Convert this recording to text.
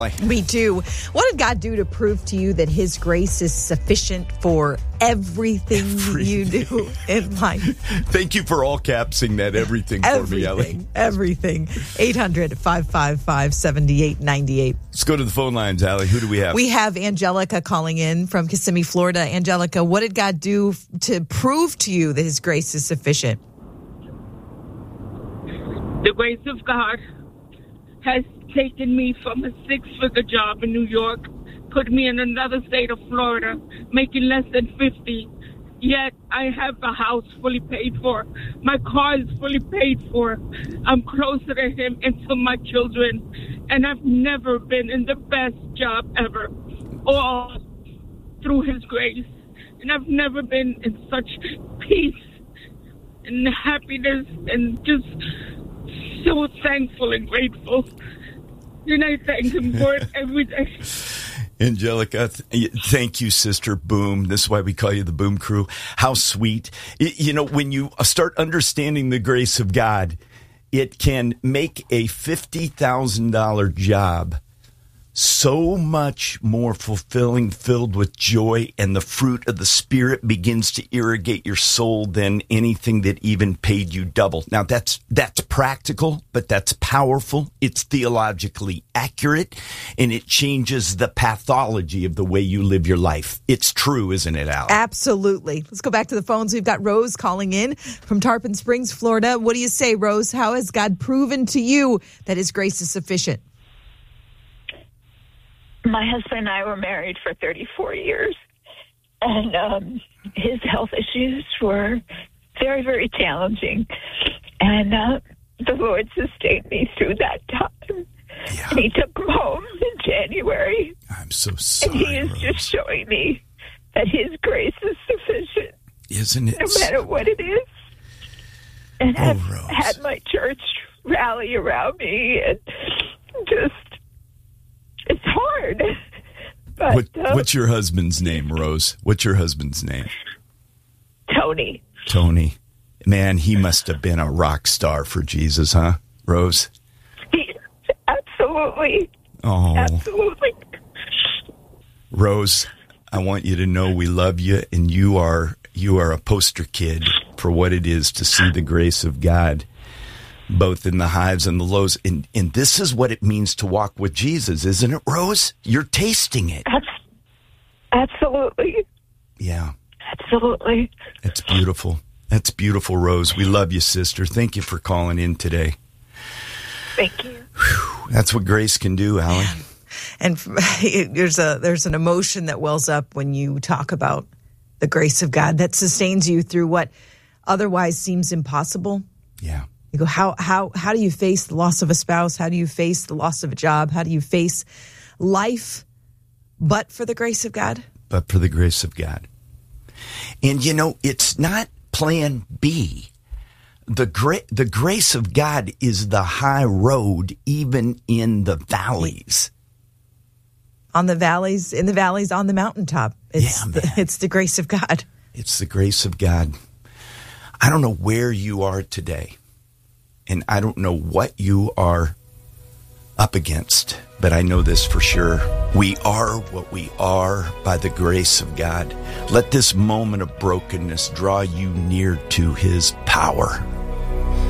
Me too. What did God do to prove to you that His grace is sufficient for everything you do in life? Thank you for all capsing that everything for me, Ellie. Everything. 800-555-7898. Let's go to the phone lines, Allie. Who do we have? We have Angelica calling in from Kissimmee, Florida. Angelica, what did God do to prove to you that His grace is sufficient? The grace of God has taken me from a 6-figure job in New York, put me in another state of Florida, making less than 50. Yet I have a house fully paid for. My car is fully paid for. I'm closer to Him and to my children. And I've never been in the best job ever, all through His grace. And I've never been in such peace and happiness and just so thankful and grateful. And I thank Him for it every day. Angelica, thank you, Sister Boom. This is why we call you the Boom Crew. How sweet. You know, when you start understanding the grace of God, it can make a $50,000 job so much more fulfilling, filled with joy, and the fruit of the Spirit begins to irrigate your soul than anything that even paid you double. Now, that's practical, but that's powerful. It's theologically accurate, and it changes the pathology of the way you live your life. It's true, isn't it, Al? Absolutely. Let's go back to the phones. We've got Rose calling in from Tarpon Springs, Florida. What do you say, Rose? How has God proven to you that His grace is sufficient? My husband and I were married for 34 years, and his health issues were very, very challenging. And the Lord sustained me through that time. Yeah. And He took him home in January. I'm so sorry, And He is Rose. just showing me that His grace is sufficient. Isn't it? No matter what it is. And I've Rose. had my church rally around me, and just... it's hard. But, What's your husband's name, Rose? What's your husband's name? Tony. Tony. Man, he must have been a rock star for Jesus, huh, Rose? Absolutely. Oh. Absolutely. Rose, I want you to know we love you, and you are a poster kid for what it is to see the grace of God, both in the highs and the lows. And this is what it means to walk with Jesus, isn't it, Rose? You're tasting it. Absolutely. Yeah. Absolutely. It's beautiful. That's beautiful, Rose. We love you, sister. Thank you for calling in today. Thank you. Whew. That's what grace can do, Allie. And there's an emotion that wells up when you talk about the grace of God that sustains you through what otherwise seems impossible. Yeah. You go, how do you face the loss of a spouse? How do you face the loss of a job? How do you face life but for the grace of God? But for the grace of God. And, you know, it's not plan B. The grace of God is the high road, even in the valleys. In the valleys, on the mountaintop. It's the grace of God. It's the grace of God. I don't know where you are today, and I don't know what you are up against, but I know this for sure. We are what we are by the grace of God. Let this moment of brokenness draw you near to His power.